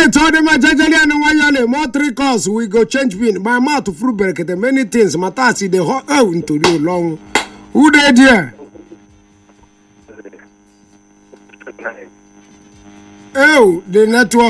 Hey, told him I jajali and wayale more 3 calls. We go change pin. My mouth to fruit break many things. Matasi the hot into you long. Who did here? Oh, the network.